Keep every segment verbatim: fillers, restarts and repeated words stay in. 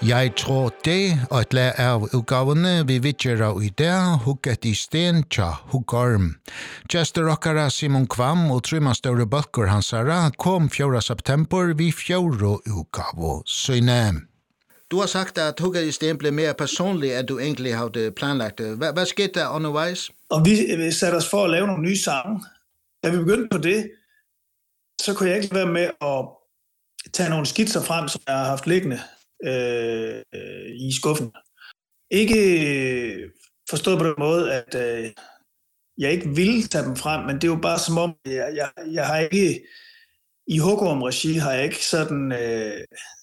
Jeg tror det, og et lær av utgavene vi vittgjør i dag, hugget i sten tja Huggorm. Gjester rockara Simon Kvam og Trymma Støre Bølkur Hansara kom fjorda september vi fjorda utgave syne. Du har sagt at hugget i sten ble mer personlig enn du egentlig hadde planlagt. Hva, hva skete undervejs? Og vi, vi satte os for at lave nogle nye sange. Da vi begyndte på det, så kunne jeg ikke være med at tage nogle skitser frem, som jeg har haft liggende øh, i skuffen. Ikke forstået på den måde, at øh, jeg ikke ville tage dem frem, men det er jo bare som om, jeg, jeg, jeg har ikke, i Huggorm-regi har jeg ikke sådan øh,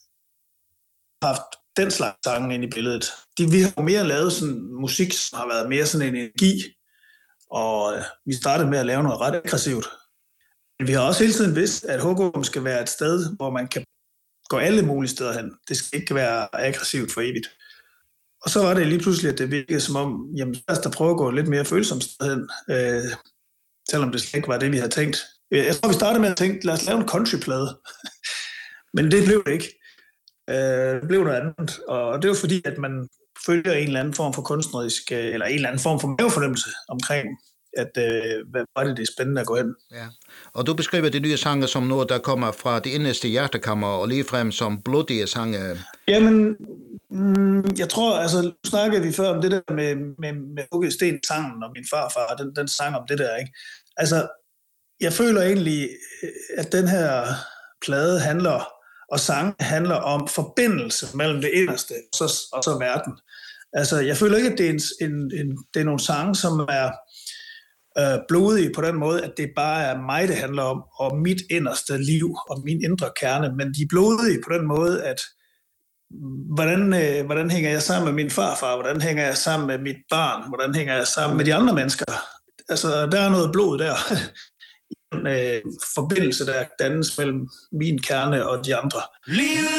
haft den slags sange ind i billedet. De, vi har jo mere lavet sådan musik, som har været mere sådan en energi, og øh, vi startede med at lave noget ret aggressivt. Men vi har også hele tiden vidst, at Huggorm skal være et sted, hvor man kan gå alle mulige steder hen. Det skal ikke være aggressivt for evigt. Og så var det lige pludselig, at det virkede som om, jamen lad os da prøve at gå lidt mere følsomt sted hen, øh, selvom det slet ikke var det, vi havde tænkt. Jeg tror, vi startede med at tænke, lad os lave en countryplade. Men det blev det ikke. Øh, det blev noget andet. Og det var fordi, at man følger en eller anden form for kunstnerisk, eller en eller anden form for mavefornemmelse omkring, at øh, hvad var det, det er spændende at gå hen. Ja. Og du beskriver de nye sange som noget, der kommer fra det inderste hjertekammer, og ligefrem som blodige sange. Jamen, mm, jeg tror, altså, nu snakkede vi før om det der med, med, med Hugget Sten sangen, og min farfar, den, den sang om det der, ikke? Altså, jeg føler egentlig, at den her plade handler, og sange handler om forbindelse mellem det inderste og så, og så verden. Altså, jeg føler ikke, at det er, en, en, en, det er nogle sange, som er øh, blodige på den måde, at det bare er mig, det handler om, og mit inderste liv, og min indre kerne, men de er blodige på den måde, at hvordan, øh, hvordan hænger jeg sammen med min farfar, hvordan hænger jeg sammen med mit barn, hvordan hænger jeg sammen med de andre mennesker. Altså, der er noget blod der. En øh, forbindelse, der dannes mellem min kerne og de andre. Livet